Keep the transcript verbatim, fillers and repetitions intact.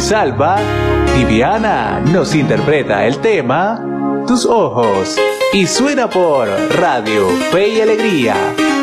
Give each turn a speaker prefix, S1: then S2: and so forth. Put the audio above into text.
S1: Rosalba, Viviana nos interpreta el tema Tus Ojos y suena por Radio Fe y Alegría.